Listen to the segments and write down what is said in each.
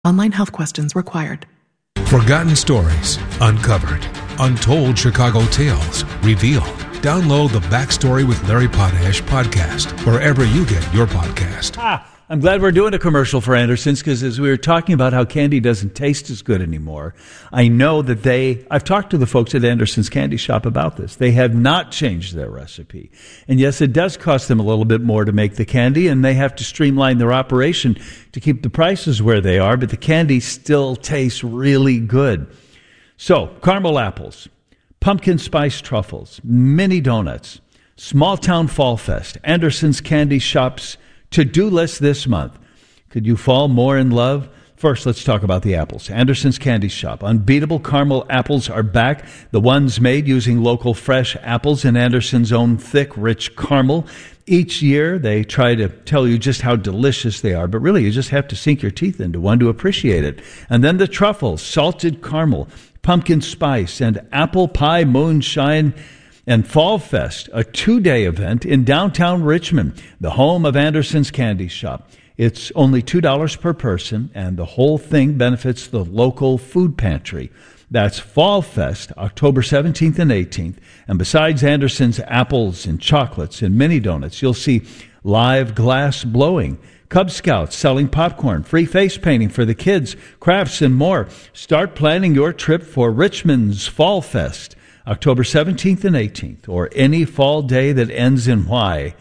Online health questions required. Forgotten stories uncovered. Untold Chicago tales revealed. Download the Backstory with Larry Potash podcast wherever you get your podcast. I'm glad we're doing a commercial for Anderson's, because as we were talking about how candy doesn't taste as good anymore, I know that I've talked to the folks at Anderson's Candy Shop about this. They have not changed their recipe. And yes, it does cost them a little bit more to make the candy, and they have to streamline their operation to keep the prices where they are, but the candy still tastes really good. So, caramel apples, pumpkin spice truffles, mini donuts, Small Town Fall Fest, Anderson's Candy Shop's to-do list this month. Could you fall more in love? First, let's talk about the apples. Anderson's Candy Shop. Unbeatable caramel apples are back. The ones made using local fresh apples and Anderson's own thick, rich caramel. Each year, they try to tell you just how delicious they are, but really, you just have to sink your teeth into one to appreciate it. And then the truffles, salted caramel, pumpkin spice, and apple pie moonshine and Fall Fest, a 2-day event in downtown Richmond, the home of Anderson's Candy Shop. It's only $2 per person, and the whole thing benefits the local food pantry. That's Fall Fest, October 17th and 18th. And besides Anderson's apples and chocolates and mini donuts, you'll see live glass blowing, Cub Scouts selling popcorn, free face painting for the kids, crafts, and more. Start planning your trip for Richmond's Fall Fest, October 17th and 18th, or any fall day that ends in Y,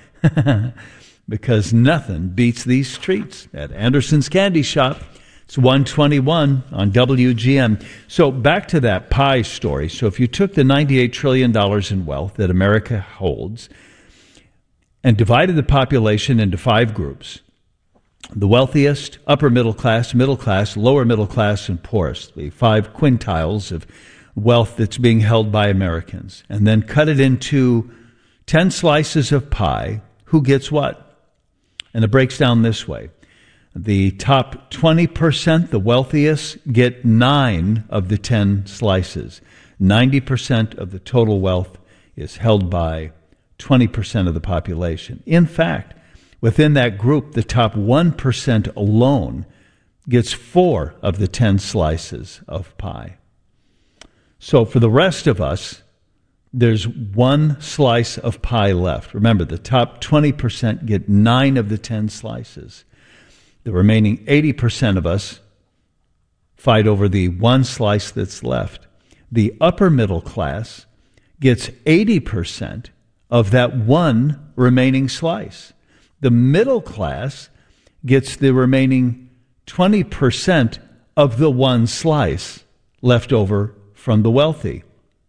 because nothing beats these treats at Anderson's Candy Shop. It's 121 on WGN. So back to that pie story. So if you took the $98 trillion in wealth that America holds and divided the population into 5 groups, the wealthiest, upper middle class, lower middle class, and poorest, the 5 quintiles of wealth that's being held by Americans, and then cut it into 10 slices of pie, who gets what? And it breaks down this way. The top 20%, the wealthiest, get 9 of the 10 slices. 90% of the total wealth is held by 20% of the population. In fact, within that group, the top 1% alone gets 4 of the 10 slices of pie. So for the rest of us, there's 1 slice of pie left. Remember, the top 20% get 9 of the 10 slices. The remaining 80% of us fight over the 1 slice that's left. The upper middle class gets 80% of that 1 remaining slice. The middle class gets the remaining 20% of the 1 slice left over from the wealthy.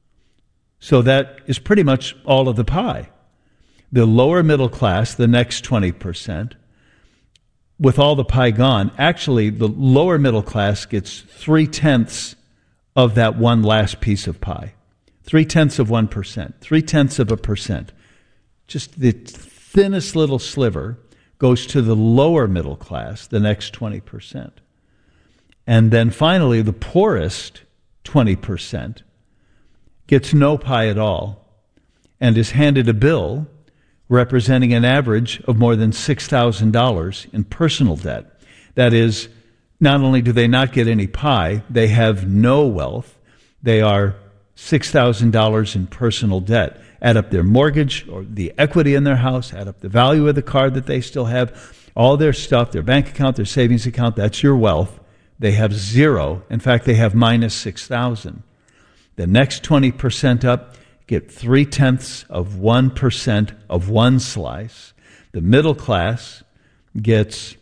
So that is pretty much all of the pie. The lower middle class, the next 20%, with all the pie gone, actually the lower middle class gets 3/10 of that 1 last piece of pie. 3/10 of 1%, 3/10 of a percent. Just the thinnest little sliver goes to the lower middle class, the next 20%. And then finally, the poorest 20% gets no pie at all and is handed a bill representing an average of more than $6,000 in personal debt. That is, not only do they not get any pie, they have no wealth. They are $6,000 in personal debt. Add up their mortgage or the equity in their house, add up the value of the car that they still have, all their stuff, their bank account, their savings account, that's your wealth. They have 0. In fact, they have minus 6,000. The next 20% up get 3/10 of 1% of 1 slice. The middle class gets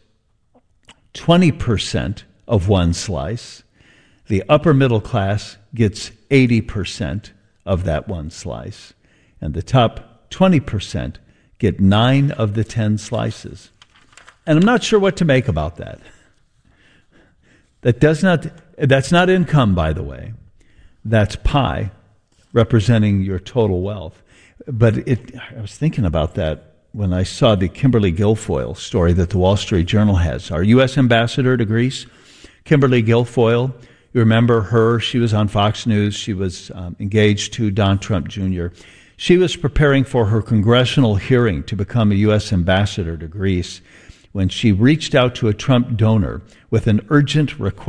20% of 1 slice. The upper middle class gets 80% of that 1 slice. And the top 20% get 9 of the 10 slices. And I'm not sure what to make about that. That's not income, by the way. That's pie, representing your total wealth. But I was thinking about that when I saw the Kimberly Guilfoyle story that the Wall Street Journal has. Our U.S. ambassador to Greece, Kimberly Guilfoyle, you remember her. She was on Fox News. She was engaged to Don Trump Jr. She was preparing for her congressional hearing to become a U.S. ambassador to Greece when she reached out to a Trump donor with an urgent request